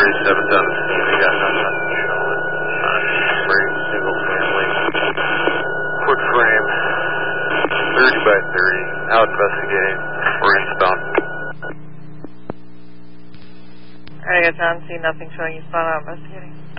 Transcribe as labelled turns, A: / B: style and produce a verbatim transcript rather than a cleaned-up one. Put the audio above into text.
A: thirty-seven done. We got nothing showing. Uh, frame, single family. Quick frame. thirty by thirty. Out investigating. We're eastbound.
B: Alright, I got John C. Nothing showing eastbound, out investigating.